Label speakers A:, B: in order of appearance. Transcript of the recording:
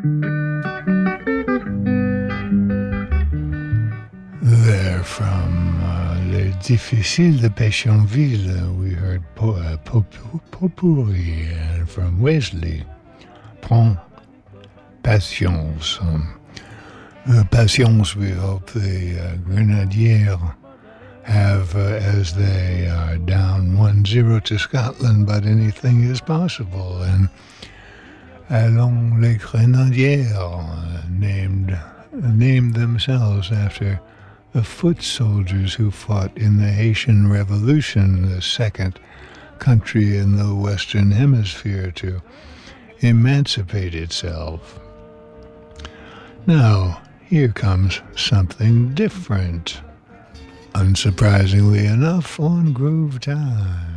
A: There from Les Difficiles de Pétionville, we heard Potpourri, and from Wesley, Prends Patience. Patience, we hope the Grenadiers have as they are down 1-0 to Scotland, but anything is possible. And Allons les Grenadiers, named themselves after the foot soldiers who fought in the Haitian Revolution, the second country in the Western Hemisphere to emancipate itself. Now, here comes something different. Unsurprisingly enough, on Groove Time.